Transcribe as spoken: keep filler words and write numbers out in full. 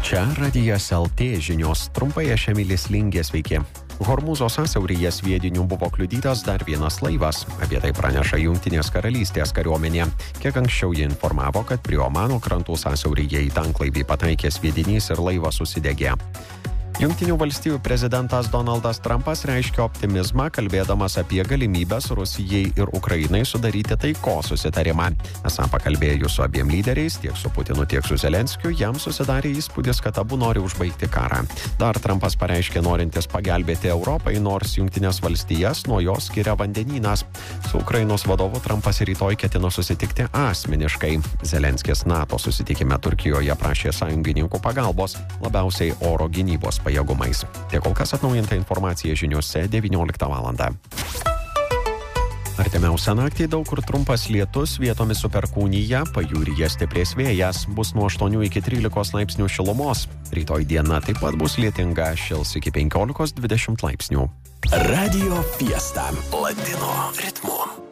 Čia Radijas L T žinios, trumpai aš Emilis Lingė, sveiki. Hormūzo sąsiauryje sviedinių buvo kliudytas dar vienas laivas. Apie tai praneša Jungtinės karalystės kariuomenė. Kiek anksčiau jie informavo, kad prie Omano krantų sąsiauryje į tanklaivį pataikė sviedinys ir laivas susidegė. Jungtinių valstijų prezidentas Donaldas Trumpas reiškia optimizmą, kalbėdamas apie galimybės Rusijai ir Ukrainai sudaryti taikos susitarimą. Esą pakalbėjus su abiem lyderiais, tiek su Putinu, tiek su Zelenskiu, jam susidarė įspūdis, kad abu nori užbaigti karą. Dar Trumpas pareiškė norintis pagelbėti Europai, nors Jungtinės valstijas nuo jos skiria vandenynas. Su Ukrainos vadovu Trumpas rytoj ketino susitikti asmeniškai. Zelenskis NATO susitikime Turkijoje prašė sąjungininkų pagalbos, labiausiai oro gynybos pajėgumais. Tiek kol kas atnaujinta informacija žiniuose devynioliktą valandą. Artimiausią naktį daug kur trumpas lietus, vietomis su perkūnija, pajūryje stiprės vėjas, bus nuo aštuonių iki trylikos laipsnių šilumos. Rytoj diena taip pat bus lietinga, šils iki penkiolikos dvidešimt laipsnių. Radio Fiesta Latino ritmu.